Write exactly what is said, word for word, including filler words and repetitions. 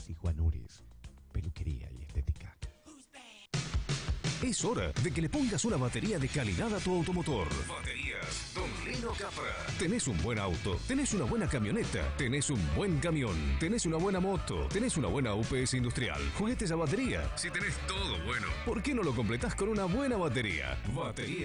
y Juanures, peluquería y estética. Es hora de que le pongas una batería de calidad a tu automotor. Baterías Don Lino Capra. Tenés un buen auto, tenés una buena camioneta, tenés un buen camión, tenés una buena moto, tenés una buena U P S industrial, juguetes a batería. Si tenés todo bueno, ¿por qué no lo completás con una buena batería? Batería